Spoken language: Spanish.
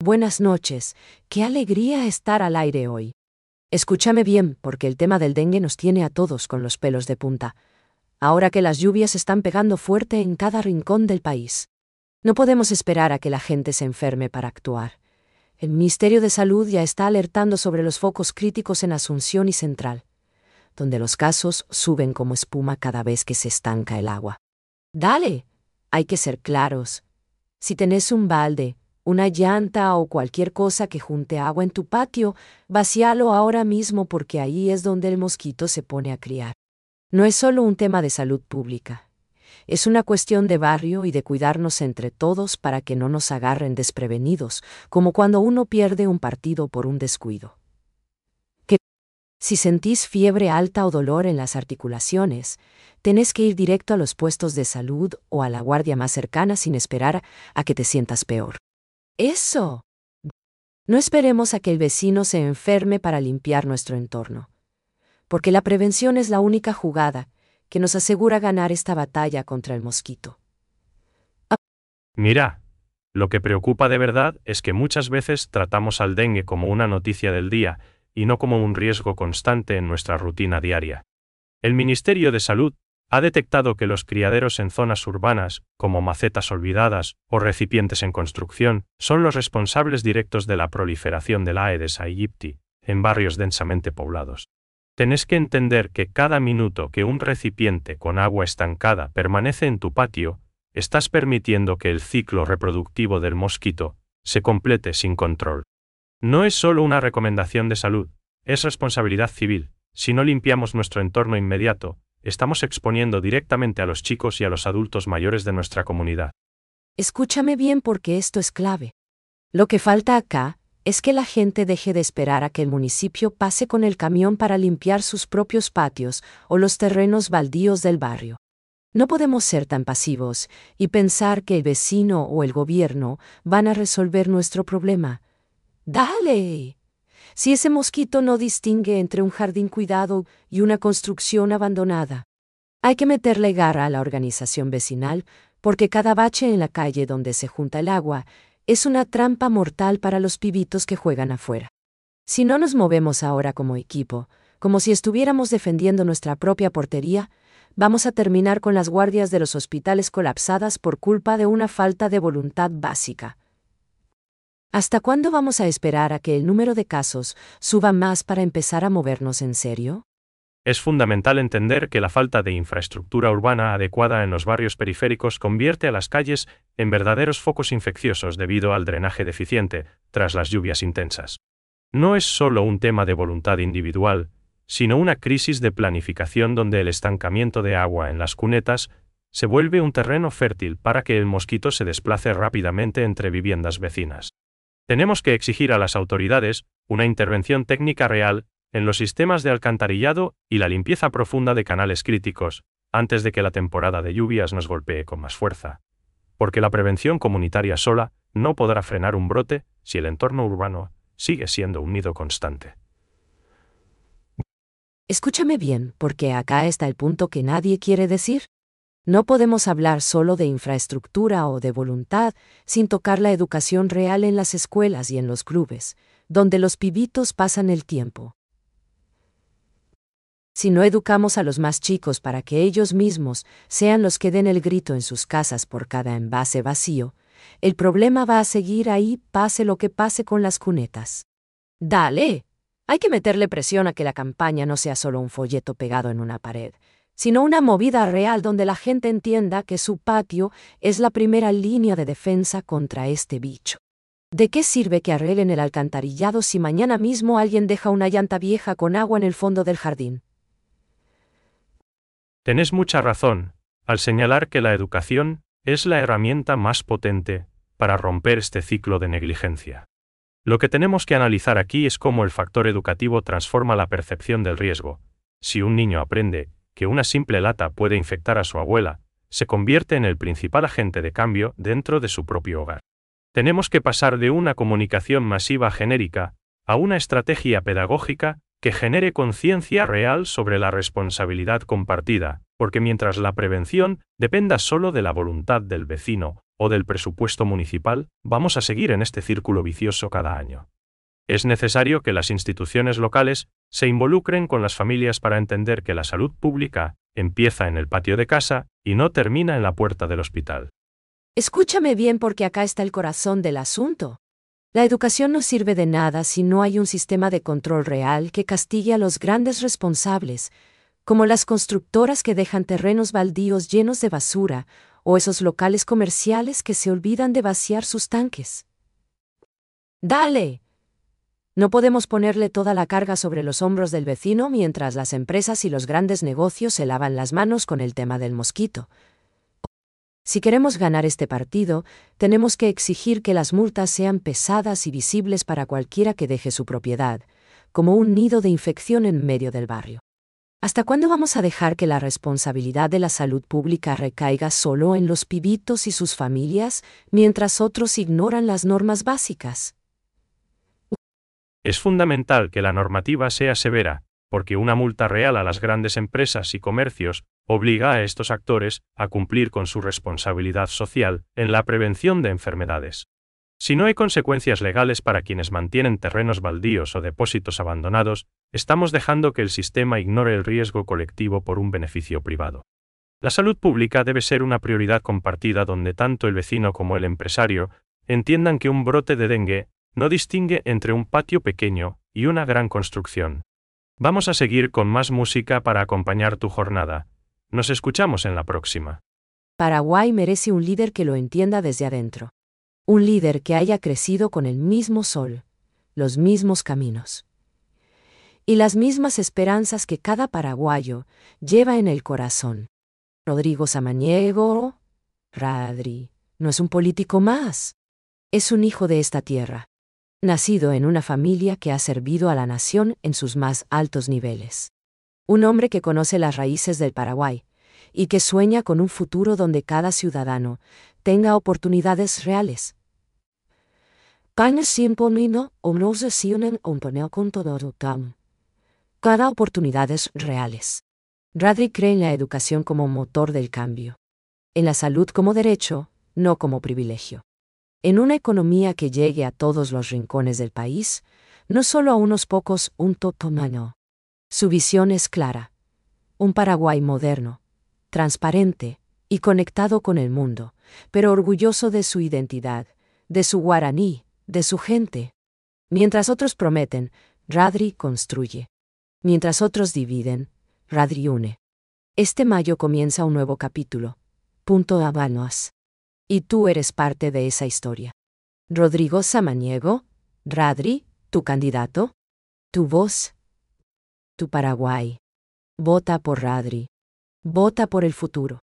buenas noches. Qué alegría estar al aire hoy. Escúchame bien, porque el tema del dengue nos tiene a todos con los pelos de punta. Ahora que las lluvias están pegando fuerte en cada rincón del país. No podemos esperar a que la gente se enferme para actuar. El Ministerio de Salud ya está alertando sobre los focos críticos en Asunción y Central, donde los casos suben como espuma cada vez que se estanca el agua. Dale, hay que ser claros. Si tenés un balde, una llanta o cualquier cosa que junte agua en tu patio, vacíalo ahora mismo porque ahí es donde el mosquito se pone a criar. No es solo un tema de salud pública. Es una cuestión de barrio y de cuidarnos entre todos para que no nos agarren desprevenidos, como cuando uno pierde un partido por un descuido. Si sentís fiebre alta o dolor en las articulaciones, tenés que ir directo a los puestos de salud o a la guardia más cercana sin esperar a que te sientas peor. ¡Eso! No esperemos a que el vecino se enferme para limpiar nuestro entorno, porque la prevención es la única jugada que nos asegura ganar esta batalla contra el mosquito. Mira, lo que preocupa de verdad es que muchas veces tratamos al dengue como una noticia del día y no como un riesgo constante en nuestra rutina diaria. El Ministerio de Salud ha detectado que los criaderos en zonas urbanas, como macetas olvidadas o recipientes en construcción, son los responsables directos de la proliferación del Aedes aegypti en barrios densamente poblados. Tenés que entender que cada minuto que un recipiente con agua estancada permanece en tu patio, estás permitiendo que el ciclo reproductivo del mosquito se complete sin control. No es solo una recomendación de salud, es responsabilidad civil. Si no limpiamos nuestro entorno inmediato, estamos exponiendo directamente a los chicos y a los adultos mayores de nuestra comunidad. Escúchame bien porque esto es clave. Lo que falta acá es que la gente deje de esperar a que el municipio pase con el camión para limpiar sus propios patios o los terrenos baldíos del barrio. No podemos ser tan pasivos y pensar que el vecino o el gobierno van a resolver nuestro problema. ¡Dale! Si ese mosquito no distingue entre un jardín cuidado y una construcción abandonada, hay que meterle garra a la organización vecinal, porque cada bache en la calle donde se junta el agua es una trampa mortal para los pibitos que juegan afuera. Si no nos movemos ahora como equipo, como si estuviéramos defendiendo nuestra propia portería, vamos a terminar con las guardias de los hospitales colapsadas por culpa de una falta de voluntad básica. ¿Hasta cuándo vamos a esperar a que el número de casos suba más para empezar a movernos en serio? Es fundamental entender que la falta de infraestructura urbana adecuada en los barrios periféricos convierte a las calles en verdaderos focos infecciosos debido al drenaje deficiente tras las lluvias intensas. No es solo un tema de voluntad individual, sino una crisis de planificación donde el estancamiento de agua en las cunetas se vuelve un terreno fértil para que el mosquito se desplace rápidamente entre viviendas vecinas. Tenemos que exigir a las autoridades una intervención técnica real en los sistemas de alcantarillado y la limpieza profunda de canales críticos, antes de que la temporada de lluvias nos golpee con más fuerza. Porque la prevención comunitaria sola no podrá frenar un brote si el entorno urbano sigue siendo un nido constante. Escúchame bien, porque acá está el punto que nadie quiere decir. No podemos hablar solo de infraestructura o de voluntad sin tocar la educación real en las escuelas y en los clubes, donde los pibitos pasan el tiempo. Si no educamos a los más chicos para que ellos mismos sean los que den el grito en sus casas por cada envase vacío, el problema va a seguir ahí pase lo que pase con las cunetas. ¡Dale! Hay que meterle presión a que la campaña no sea solo un folleto pegado en una pared, sino una movida real donde la gente entienda que su patio es la primera línea de defensa contra este bicho. ¿De qué sirve que arreglen el alcantarillado si mañana mismo alguien deja una llanta vieja con agua en el fondo del jardín? Tenés mucha razón al señalar que la educación es la herramienta más potente para romper este ciclo de negligencia. Lo que tenemos que analizar aquí es cómo el factor educativo transforma la percepción del riesgo. Si un niño aprende que una simple lata puede infectar a su abuela, se convierte en el principal agente de cambio dentro de su propio hogar. Tenemos que pasar de una comunicación masiva genérica a una estrategia pedagógica que genere conciencia real sobre la responsabilidad compartida, porque mientras la prevención dependa solo de la voluntad del vecino o del presupuesto municipal, vamos a seguir en este círculo vicioso cada año. Es necesario que las instituciones locales se involucren con las familias para entender que la salud pública empieza en el patio de casa y no termina en la puerta del hospital. Escúchame bien porque acá está el corazón del asunto. La educación no sirve de nada si no hay un sistema de control real que castigue a los grandes responsables, como las constructoras que dejan terrenos baldíos llenos de basura, o esos locales comerciales que se olvidan de vaciar sus tanques. ¡Dale! No podemos ponerle toda la carga sobre los hombros del vecino mientras las empresas y los grandes negocios se lavan las manos con el tema del mosquito. Si queremos ganar este partido, tenemos que exigir que las multas sean pesadas y visibles para cualquiera que deje su propiedad, como un nido de infección en medio del barrio. ¿Hasta cuándo vamos a dejar que la responsabilidad de la salud pública recaiga solo en los pibitos y sus familias, mientras otros ignoran las normas básicas? Es fundamental que la normativa sea severa, porque una multa real a las grandes empresas y comercios obliga a estos actores a cumplir con su responsabilidad social en la prevención de enfermedades. Si no hay consecuencias legales para quienes mantienen terrenos baldíos o depósitos abandonados, estamos dejando que el sistema ignore el riesgo colectivo por un beneficio privado. La salud pública debe ser una prioridad compartida donde tanto el vecino como el empresario entiendan que un brote de dengue no distingue entre un patio pequeño y una gran construcción. Vamos a seguir con más música para acompañar tu jornada. Nos escuchamos en la próxima. Paraguay merece un líder que lo entienda desde adentro. Un líder que haya crecido con el mismo sol, los mismos caminos y las mismas esperanzas que cada paraguayo lleva en el corazón. Rodrigo Samaniego, Radri, no es un político más. Es un hijo de esta tierra, nacido en una familia que ha servido a la nación en sus más altos niveles. Un hombre que conoce las raíces del Paraguay y que sueña con un futuro donde cada ciudadano tenga oportunidades reales. Cada oportunidades reales. Radri cree en la educación como motor del cambio. En la salud como derecho, no como privilegio. En una economía que llegue a todos los rincones del país, no solo a unos pocos, un totomano. Su visión es clara. Un Paraguay moderno, transparente y conectado con el mundo, pero orgulloso de su identidad, de su guaraní, de su gente. Mientras otros prometen, Radri construye. Mientras otros dividen, Radri une. Este mayo comienza un nuevo capítulo. Punto Habanos. Y tú eres parte de esa historia. Rodrigo Samaniego, Radri, tu candidato, tu voz, tu Paraguay. Vota por Radri. Vota por el futuro.